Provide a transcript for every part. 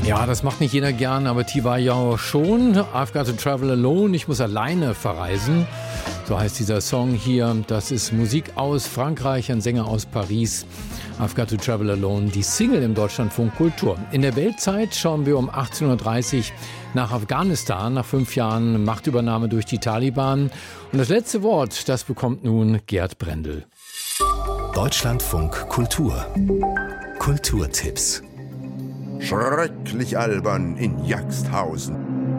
Ja, das macht nicht jeder gern, aber Tiva Yao schon. I've got to travel alone, ich muss alleine verreisen. So heißt dieser Song hier. Das ist Musik aus Frankreich, ein Sänger aus Paris. I've got to travel alone, die Single im Deutschlandfunk Kultur. In der Weltzeit schauen wir um 18.30 Uhr nach Afghanistan, nach 5 Jahren Machtübernahme durch die Taliban. Und das letzte Wort, das bekommt nun Gerd Brendel. Deutschlandfunk Kultur. Kulturtipps. Schrecklich albern in Jagsthausen.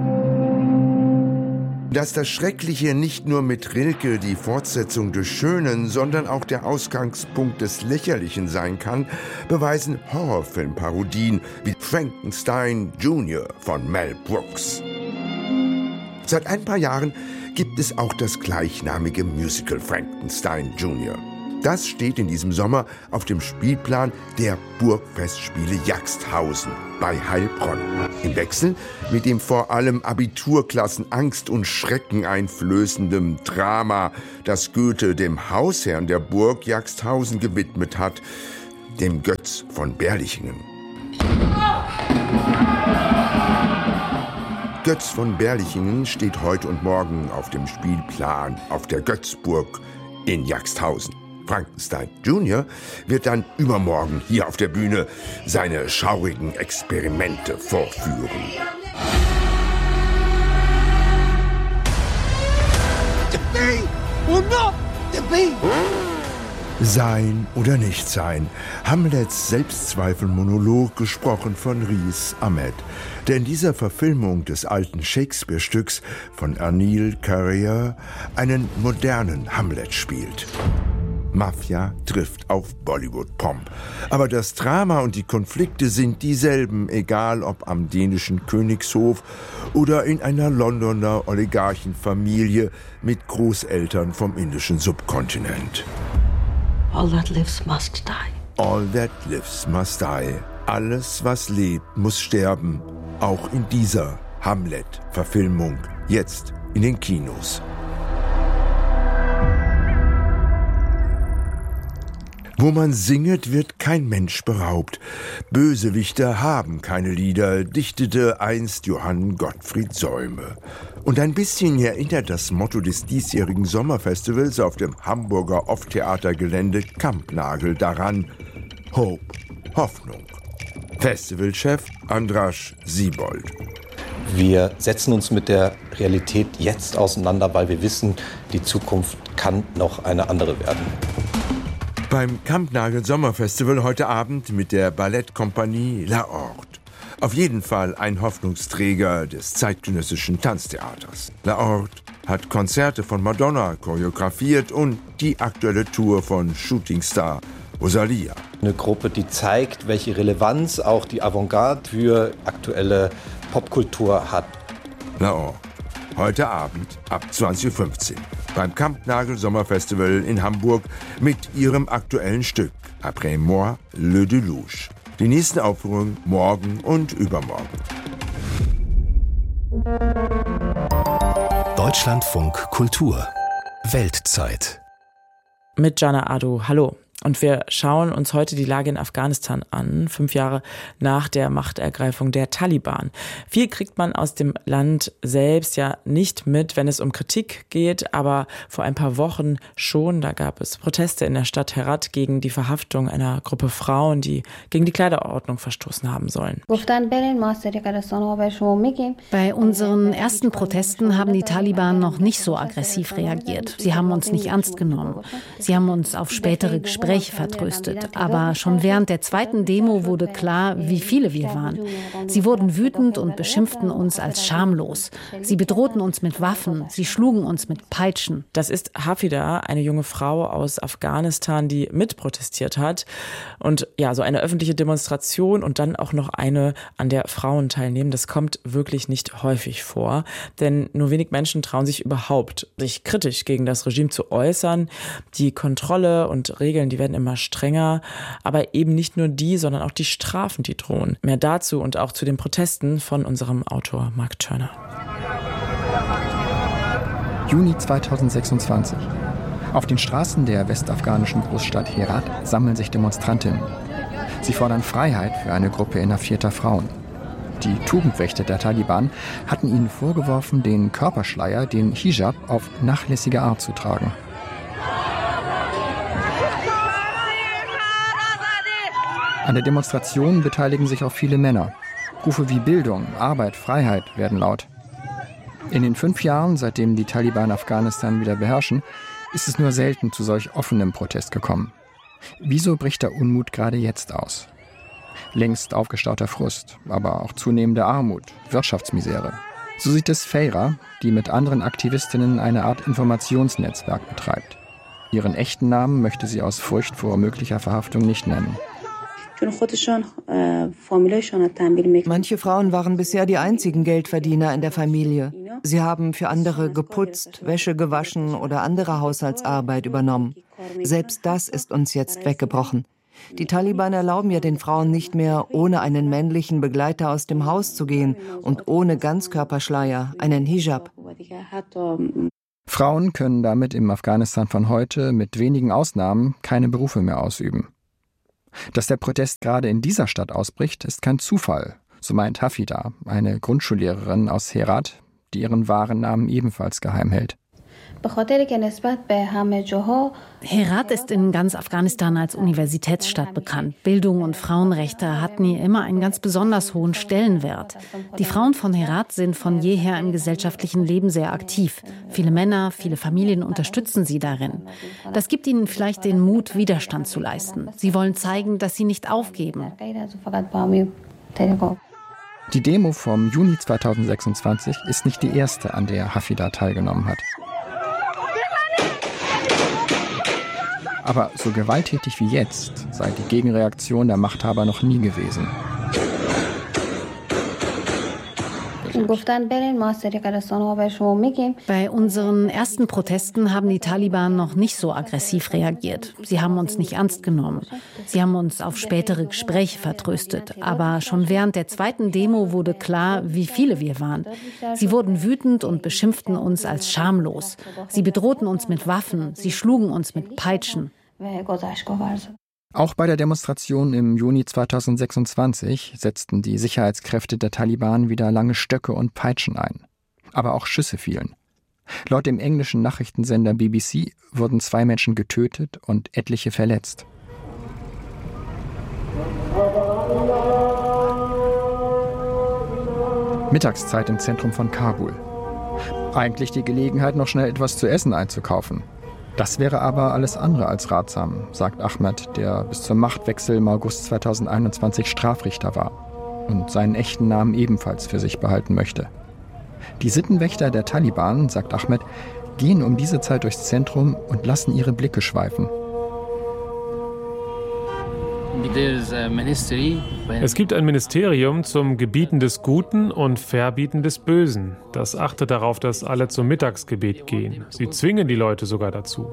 Dass das Schreckliche nicht nur mit Rilke die Fortsetzung des Schönen, sondern auch der Ausgangspunkt des Lächerlichen sein kann, beweisen Horrorfilmparodien wie Frankenstein Jr. von Mel Brooks. Seit ein paar Jahren gibt es auch das gleichnamige Musical Frankenstein Jr. Das steht in diesem Sommer auf dem Spielplan der Burgfestspiele Jagsthausen bei Heilbronn. Im Wechsel mit dem vor allem Abiturklassen Angst und Schrecken einflößendem Drama, das Goethe dem Hausherrn der Burg Jagsthausen gewidmet hat, dem Götz von Berlichingen. Götz von Berlichingen steht heute und morgen auf dem Spielplan auf der Götzburg in Jagsthausen. Frankenstein Jr. wird dann übermorgen hier auf der Bühne seine schaurigen Experimente vorführen. Sein oder nicht sein. Hamlets Selbstzweifel-Monolog, gesprochen von Riz Ahmed, der in dieser Verfilmung des alten Shakespeare-Stücks von Anil Karia einen modernen Hamlet spielt. Mafia trifft auf Bollywood-Pomp. Aber das Drama und die Konflikte sind dieselben, egal ob am dänischen Königshof oder in einer Londoner Oligarchenfamilie mit Großeltern vom indischen Subkontinent. All that lives must die. All that lives must die. Alles, was lebt, muss sterben. Auch in dieser Hamlet-Verfilmung. Jetzt in den Kinos. Wo man singet, wird kein Mensch beraubt. Bösewichter haben keine Lieder, dichtete einst Johann Gottfried Säume. Und ein bisschen erinnert das Motto des diesjährigen Sommerfestivals auf dem Hamburger Off-Theatergelände Kampnagel daran: Hope, Hoffnung. Festivalchef Andras Siebold. Wir setzen uns mit der Realität jetzt auseinander, weil wir wissen, die Zukunft kann noch eine andere werden. Beim Kampnagel Sommerfestival heute Abend mit der Ballettkompanie La Horde. Auf jeden Fall ein Hoffnungsträger des zeitgenössischen Tanztheaters. La Horde hat Konzerte von Madonna choreografiert und die aktuelle Tour von Shootingstar Rosalia. Eine Gruppe, die zeigt, welche Relevanz auch die Avantgarde für aktuelle Popkultur hat. La Horde. Heute Abend ab 20.15 Uhr beim Kampnagel Sommerfestival in Hamburg mit ihrem aktuellen Stück Après moi, le Deluge. Die nächsten Aufführungen morgen und übermorgen. Deutschlandfunk Kultur. Weltzeit. Mit Jana Adu. Hallo. Und wir schauen uns heute die Lage in Afghanistan an, 5 Jahre nach der Machtergreifung der Taliban. Viel kriegt man aus dem Land selbst ja nicht mit, wenn es um Kritik geht, aber vor ein paar Wochen schon, da gab es Proteste in der Stadt Herat gegen die Verhaftung einer Gruppe Frauen, die gegen die Kleiderordnung verstoßen haben sollen. Bei unseren ersten Protesten haben die Taliban noch nicht so aggressiv reagiert. Sie haben uns nicht ernst genommen. Sie haben uns auf spätere Gespräche vertröstet. Aber schon während der zweiten Demo wurde klar, wie viele wir waren. Sie wurden wütend und beschimpften uns als schamlos. Sie bedrohten uns mit Waffen. Sie schlugen uns mit Peitschen. Das ist Hafida, eine junge Frau aus Afghanistan, die mitprotestiert hat. Und ja, so eine öffentliche Demonstration und dann auch noch eine, an der Frauen teilnehmen, das kommt wirklich nicht häufig vor. Denn nur wenig Menschen trauen sich überhaupt, sich kritisch gegen das Regime zu äußern. Die Kontrolle und Regeln, die werden immer strenger, aber eben nicht nur die, sondern auch die Strafen, die drohen. Mehr dazu und auch zu den Protesten von unserem Autor Mark Turner. Juni 2026. Auf den Straßen der westafghanischen Großstadt Herat sammeln sich Demonstrantinnen. Sie fordern Freiheit für eine Gruppe inhaftierter Frauen. Die Tugendwächter der Taliban hatten ihnen vorgeworfen, den Körperschleier, den Hijab, auf nachlässige Art zu tragen. An der Demonstration beteiligen sich auch viele Männer. Rufe wie Bildung, Arbeit, Freiheit werden laut. In den 5 Jahren, seitdem die Taliban Afghanistan wieder beherrschen, ist es nur selten zu solch offenem Protest gekommen. Wieso bricht der Unmut gerade jetzt aus? Längst aufgestauter Frust, aber auch zunehmende Armut, Wirtschaftsmisere. So sieht es Feira, die mit anderen Aktivistinnen eine Art Informationsnetzwerk betreibt. Ihren echten Namen möchte sie aus Furcht vor möglicher Verhaftung nicht nennen. Manche Frauen waren bisher die einzigen Geldverdiener in der Familie. Sie haben für andere geputzt, Wäsche gewaschen oder andere Haushaltsarbeit übernommen. Selbst das ist uns jetzt weggebrochen. Die Taliban erlauben ja den Frauen nicht mehr, ohne einen männlichen Begleiter aus dem Haus zu gehen und ohne Ganzkörperschleier, einen Hijab. Frauen können damit im Afghanistan von heute mit wenigen Ausnahmen keine Berufe mehr ausüben. Dass der Protest gerade in dieser Stadt ausbricht, ist kein Zufall, so meint Hafida, eine Grundschullehrerin aus Herat, die ihren wahren Namen ebenfalls geheim hält. Herat ist in ganz Afghanistan als Universitätsstadt bekannt. Bildung und Frauenrechte hatten hier immer einen ganz besonders hohen Stellenwert. Die Frauen von Herat sind von jeher im gesellschaftlichen Leben sehr aktiv. Viele Männer, viele Familien unterstützen sie darin. Das gibt ihnen vielleicht den Mut, Widerstand zu leisten. Sie wollen zeigen, dass sie nicht aufgeben. Die Demo vom Juni 2026 ist nicht die erste, an der Hafida teilgenommen hat. Aber so gewalttätig wie jetzt sei die Gegenreaktion der Machthaber noch nie gewesen. Bei unseren ersten Protesten haben die Taliban noch nicht so aggressiv reagiert. Sie haben uns nicht ernst genommen. Sie haben uns auf spätere Gespräche vertröstet. Aber schon während der zweiten Demo wurde klar, wie viele wir waren. Sie wurden wütend und beschimpften uns als schamlos. Sie bedrohten uns mit Waffen. Sie schlugen uns mit Peitschen. Auch bei der Demonstration im Juni 2026 setzten die Sicherheitskräfte der Taliban wieder lange Stöcke und Peitschen ein. Aber auch Schüsse fielen. Laut dem englischen Nachrichtensender BBC wurden 2 Menschen getötet und etliche verletzt. Mittagszeit im Zentrum von Kabul. Eigentlich die Gelegenheit, noch schnell etwas zu essen einzukaufen. Das wäre aber alles andere als ratsam, sagt Ahmed, der bis zum Machtwechsel im August 2021 Strafrichter war und seinen echten Namen ebenfalls für sich behalten möchte. Die Sittenwächter der Taliban, sagt Ahmed, gehen um diese Zeit durchs Zentrum und lassen ihre Blicke schweifen. Es gibt ein Ministerium zum Gebieten des Guten und Verbieten des Bösen. Das achtet darauf, dass alle zum Mittagsgebet gehen. Sie zwingen die Leute sogar dazu.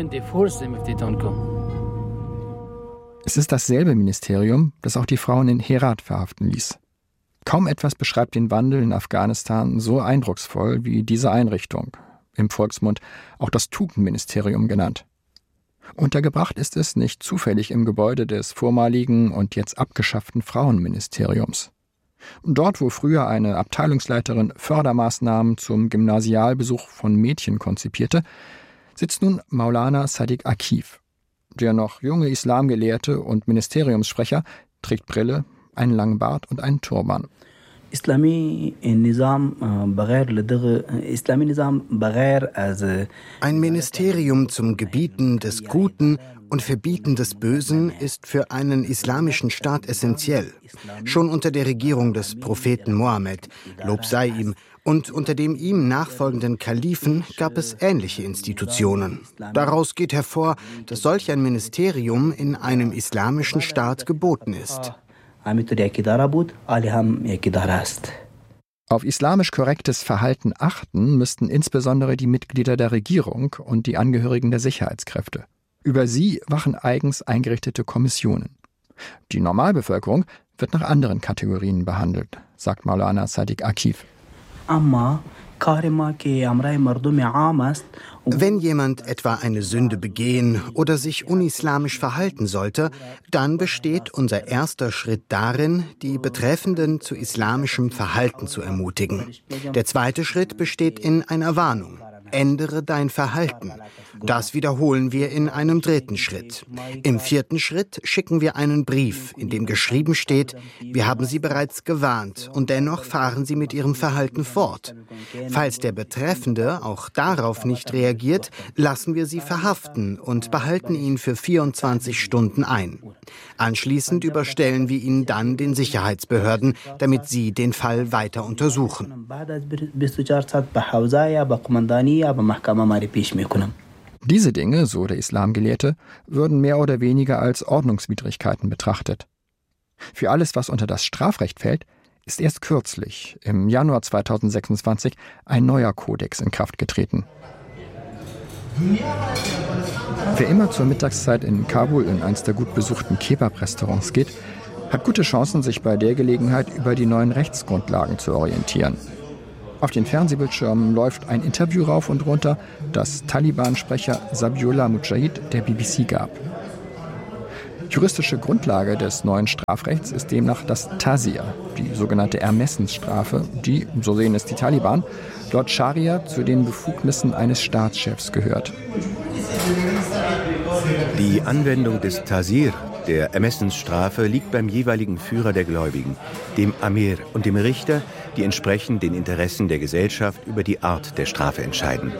Es ist dasselbe Ministerium, das auch die Frauen in Herat verhaften ließ. Kaum etwas beschreibt den Wandel in Afghanistan so eindrucksvoll wie diese Einrichtung, im Volksmund auch das Tugendministerium genannt. Untergebracht ist es nicht zufällig im Gebäude des vormaligen und jetzt abgeschafften Frauenministeriums. Dort, wo früher eine Abteilungsleiterin Fördermaßnahmen zum Gymnasialbesuch von Mädchen konzipierte, sitzt nun Maulana Sadiq Akif. Der noch junge Islamgelehrte und Ministeriumssprecher trägt Brille, einen langen Bart und einen Turban. Ein Ministerium zum Gebieten des Guten und Verbieten des Bösen ist für einen islamischen Staat essentiell. Schon unter der Regierung des Propheten Mohammed, Lob sei ihm, und unter dem ihm nachfolgenden Kalifen gab es ähnliche Institutionen. Daraus geht hervor, dass solch ein Ministerium in einem islamischen Staat geboten ist. Auf islamisch korrektes Verhalten achten müssten insbesondere die Mitglieder der Regierung und die Angehörigen der Sicherheitskräfte. Über sie wachen eigens eingerichtete Kommissionen. Die Normalbevölkerung wird nach anderen Kategorien behandelt, sagt Maulana Sadiq Akif. Wenn jemand etwa eine Sünde begehen oder sich unislamisch verhalten sollte, dann besteht unser erster Schritt darin, die Betreffenden zu islamischem Verhalten zu ermutigen. Der zweite Schritt besteht in einer Warnung. Ändere dein Verhalten. Das wiederholen wir in einem dritten Schritt. Im vierten Schritt schicken wir einen Brief, in dem geschrieben steht, wir haben Sie bereits gewarnt und dennoch fahren Sie mit Ihrem Verhalten fort. Falls der Betreffende auch darauf nicht reagiert, lassen wir Sie verhaften und behalten ihn für 24 Stunden ein. Anschließend überstellen wir ihn dann den Sicherheitsbehörden, damit sie den Fall weiter untersuchen. Diese Dinge, so der Islamgelehrte, würden mehr oder weniger als Ordnungswidrigkeiten betrachtet. Für alles, was unter das Strafrecht fällt, ist erst kürzlich, im Januar 2026, ein neuer Kodex in Kraft getreten. Wer immer zur Mittagszeit in Kabul in eins der gut besuchten Kebab-Restaurants geht, hat gute Chancen, sich bei der Gelegenheit über die neuen Rechtsgrundlagen zu orientieren. Auf den Fernsehbildschirmen läuft ein Interview rauf und runter, das Taliban-Sprecher Zabiullah Mujahid der BBC gab. Juristische Grundlage des neuen Strafrechts ist demnach das Tazir, die sogenannte Ermessensstrafe, die, so sehen es die Taliban, laut Scharia zu den Befugnissen eines Staatschefs gehört. Die Anwendung des Tazir, der Ermessensstrafe, liegt beim jeweiligen Führer der Gläubigen, dem Amir und dem Richter, die entsprechend den Interessen der Gesellschaft über die Art der Strafe entscheiden.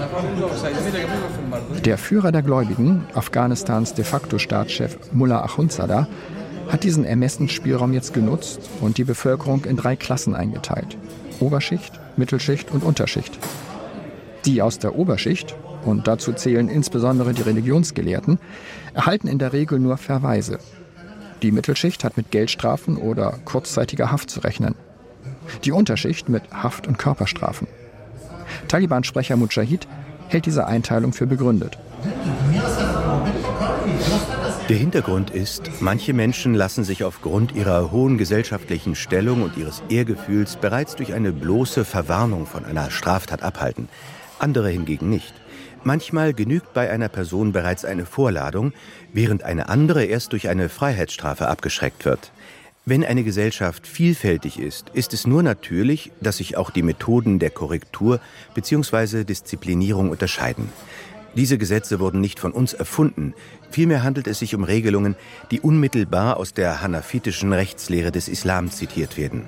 Der Führer der Gläubigen, Afghanistans de facto Staatschef Mullah Akhundzada, hat diesen Ermessensspielraum jetzt genutzt und die Bevölkerung in 3 Klassen eingeteilt: Oberschicht, Mittelschicht und Unterschicht. Die aus der Oberschicht, und dazu zählen insbesondere die Religionsgelehrten, erhalten in der Regel nur Verweise. Die Mittelschicht hat mit Geldstrafen oder kurzzeitiger Haft zu rechnen. Die Unterschicht mit Haft- und Körperstrafen. Taliban-Sprecher Mujahid hält diese Einteilung für begründet. Der Hintergrund ist, manche Menschen lassen sich aufgrund ihrer hohen gesellschaftlichen Stellung und ihres Ehrgefühls bereits durch eine bloße Verwarnung von einer Straftat abhalten. Andere hingegen nicht. Manchmal genügt bei einer Person bereits eine Vorladung, während eine andere erst durch eine Freiheitsstrafe abgeschreckt wird. Wenn eine Gesellschaft vielfältig ist, ist es nur natürlich, dass sich auch die Methoden der Korrektur bzw. Disziplinierung unterscheiden. Diese Gesetze wurden nicht von uns erfunden. Vielmehr handelt es sich um Regelungen, die unmittelbar aus der hanafitischen Rechtslehre des Islam zitiert werden.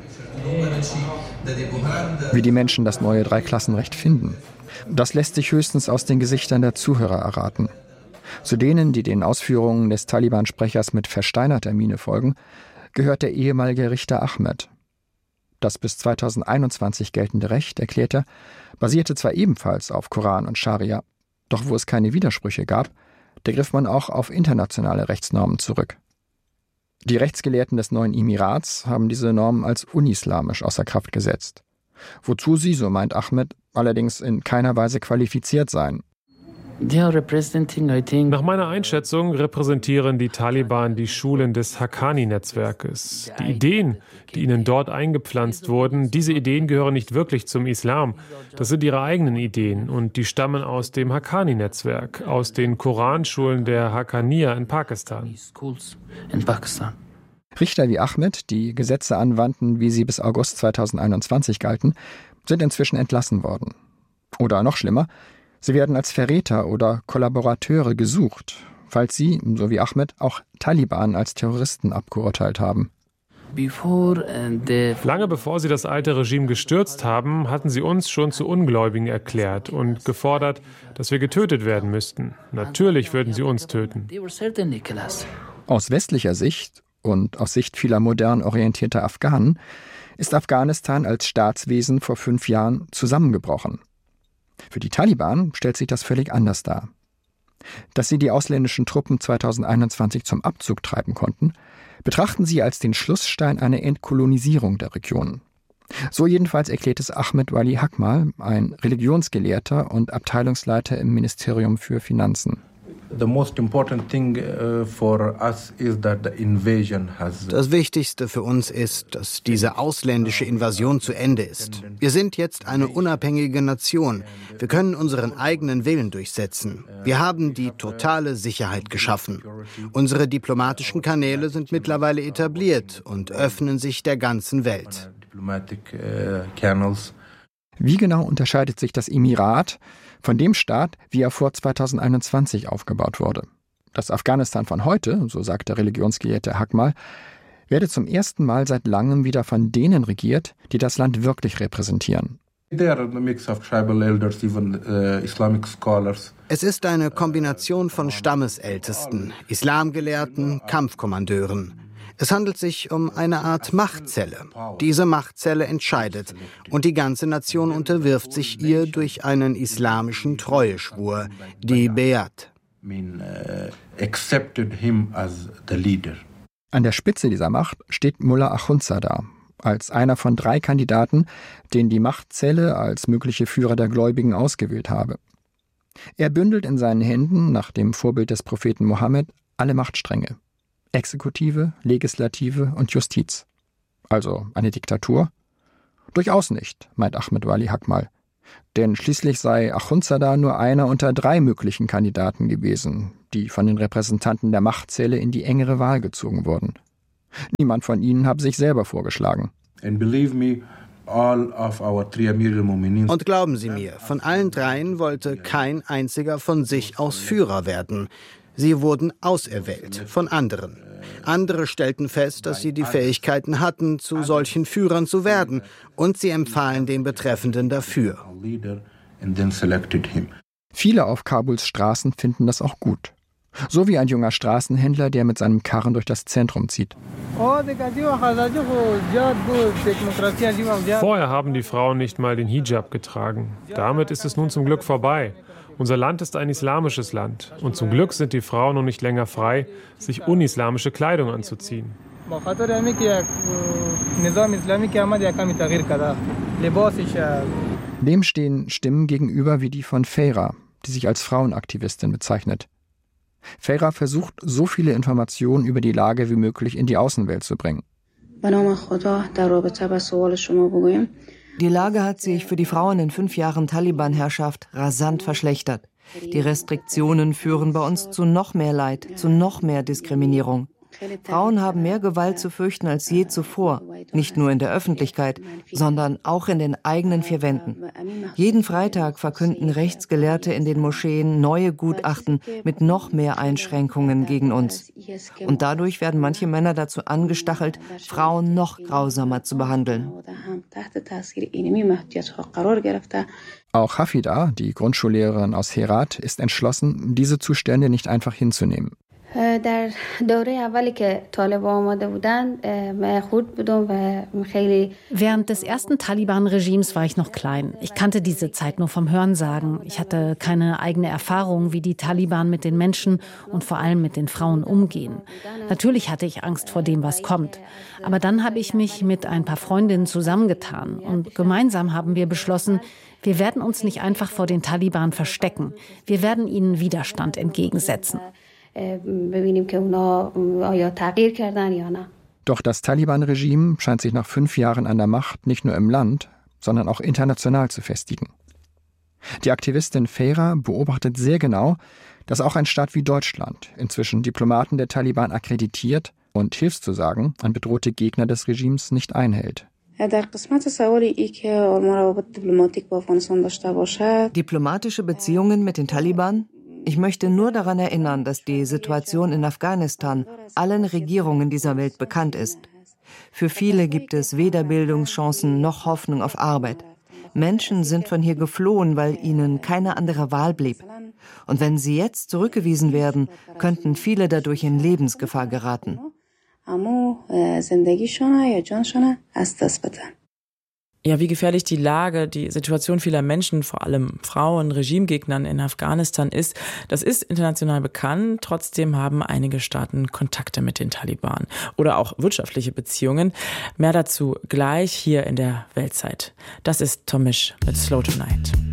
Wie die Menschen das neue Dreiklassenrecht finden, das lässt sich höchstens aus den Gesichtern der Zuhörer erraten. Zu denen, die den Ausführungen des Taliban-Sprechers mit versteinerter Miene folgen, gehört der ehemalige Richter Ahmed. Das bis 2021 geltende Recht, erklärt er, basierte zwar ebenfalls auf Koran und Scharia, doch wo es keine Widersprüche gab, da griff man auch auf internationale Rechtsnormen zurück. Die Rechtsgelehrten des neuen Emirats haben diese Normen als unislamisch außer Kraft gesetzt. Wozu sie, so meint Ahmed, allerdings in keiner Weise qualifiziert seien. Nach meiner Einschätzung repräsentieren die Taliban die Schulen des Haqqani-Netzwerkes. Die Ideen, die ihnen dort eingepflanzt wurden, diese Ideen gehören nicht wirklich zum Islam. Das sind ihre eigenen Ideen und die stammen aus dem Haqqani-Netzwerk, aus den Koranschulen der Haqqaniya in Pakistan. Richter wie Ahmed, die Gesetze anwandten, wie sie bis August 2021 galten, sind inzwischen entlassen worden. Oder noch schlimmer, sie werden als Verräter oder Kollaborateure gesucht, falls sie, so wie Ahmed, auch Taliban als Terroristen abgeurteilt haben. Lange bevor sie das alte Regime gestürzt haben, hatten sie uns schon zu Ungläubigen erklärt und gefordert, dass wir getötet werden müssten. Natürlich würden sie uns töten. Aus westlicher Sicht und aus Sicht vieler modern orientierter Afghanen ist Afghanistan als Staatswesen vor 5 Jahren zusammengebrochen. Für die Taliban stellt sich das völlig anders dar. Dass sie die ausländischen Truppen 2021 zum Abzug treiben konnten, betrachten sie als den Schlussstein einer Entkolonisierung der Region. So jedenfalls erklärt es Ahmed Wali Hakmal, ein Religionsgelehrter und Abteilungsleiter im Ministerium für Finanzen. Das Wichtigste für uns ist, dass diese ausländische Invasion zu Ende ist. Wir sind jetzt eine unabhängige Nation. Wir können unseren eigenen Willen durchsetzen. Wir haben die totale Sicherheit geschaffen. Unsere diplomatischen Kanäle sind mittlerweile etabliert und öffnen sich der ganzen Welt. Wie genau unterscheidet sich das Emirat von dem Staat, wie er vor 2021 aufgebaut wurde? Das Afghanistan von heute, so sagt der Religionsgelehrte Haqmal, werde zum ersten Mal seit langem wieder von denen regiert, die das Land wirklich repräsentieren. Es ist eine Kombination von Stammesältesten, Islamgelehrten, Kampfkommandeuren. Es handelt sich um eine Art Machtzelle. Diese Machtzelle entscheidet und die ganze Nation unterwirft sich ihr durch einen islamischen Treueschwur, die Beat. An der Spitze dieser Macht steht Mullah Akhundzada, als einer von 3 Kandidaten, den die Machtzelle als mögliche Führer der Gläubigen ausgewählt habe. Er bündelt in seinen Händen, nach dem Vorbild des Propheten Mohammed, alle Machtstränge. Exekutive, Legislative und Justiz. Also eine Diktatur? Durchaus nicht, meint Ahmed Wali Haqmal. Denn schließlich sei Akhundzada nur einer unter 3 möglichen Kandidaten gewesen, die von den Repräsentanten der Machtzelle in die engere Wahl gezogen wurden. Niemand von ihnen habe sich selber vorgeschlagen. Und glauben Sie mir, von allen 3 wollte kein einziger von sich aus Führer werden. Sie wurden auserwählt von anderen. Andere stellten fest, dass sie die Fähigkeiten hatten, zu solchen Führern zu werden, und sie empfahlen den Betreffenden dafür. Viele auf Kabuls Straßen finden das auch gut. So wie ein junger Straßenhändler, der mit seinem Karren durch das Zentrum zieht. Vorher haben die Frauen nicht mal den Hijab getragen. Damit ist es nun zum Glück vorbei. Unser Land ist ein islamisches Land und zum Glück sind die Frauen nun nicht länger frei, sich unislamische Kleidung anzuziehen. Dem stehen Stimmen gegenüber wie die von Feira, die sich als Frauenaktivistin bezeichnet. Feira versucht, so viele Informationen über die Lage wie möglich in die Außenwelt zu bringen. Die Lage hat sich für die Frauen in 5 Jahren Taliban-Herrschaft rasant verschlechtert. Die Restriktionen führen bei uns zu noch mehr Leid, zu noch mehr Diskriminierung. Frauen haben mehr Gewalt zu fürchten als je zuvor, nicht nur in der Öffentlichkeit, sondern auch in den eigenen 4 Wänden. Jeden Freitag verkünden Rechtsgelehrte in den Moscheen neue Gutachten mit noch mehr Einschränkungen gegen uns. Und dadurch werden manche Männer dazu angestachelt, Frauen noch grausamer zu behandeln. Auch Hafida, die Grundschullehrerin aus Herat, ist entschlossen, diese Zustände nicht einfach hinzunehmen. Während des ersten Taliban-Regimes war ich noch klein. Ich kannte diese Zeit nur vom Hörensagen. Ich hatte keine eigene Erfahrung, wie die Taliban mit den Menschen und vor allem mit den Frauen umgehen. Natürlich hatte ich Angst vor dem, was kommt. Aber dann habe ich mich mit ein paar Freundinnen zusammengetan und gemeinsam haben wir beschlossen, wir werden uns nicht einfach vor den Taliban verstecken. Wir werden ihnen Widerstand entgegensetzen. Doch das Taliban-Regime scheint sich nach 5 Jahren an der Macht nicht nur im Land, sondern auch international zu festigen. Die Aktivistin Feira beobachtet sehr genau, dass auch ein Staat wie Deutschland inzwischen Diplomaten der Taliban akkreditiert und Hilfszusagen an bedrohte Gegner des Regimes nicht einhält. Diplomatische Beziehungen mit den Taliban? Ich möchte nur daran erinnern, dass die Situation in Afghanistan allen Regierungen dieser Welt bekannt ist. Für viele gibt es weder Bildungschancen noch Hoffnung auf Arbeit. Menschen sind von hier geflohen, weil ihnen keine andere Wahl blieb. Und wenn sie jetzt zurückgewiesen werden, könnten viele dadurch in Lebensgefahr geraten. Ja, wie gefährlich die Lage, die Situation vieler Menschen, vor allem Frauen, Regimegegnern in Afghanistan ist, das ist international bekannt. Trotzdem haben einige Staaten Kontakte mit den Taliban oder auch wirtschaftliche Beziehungen. Mehr dazu gleich hier in der Weltzeit. Das ist Tomisch mit Slow Tonight.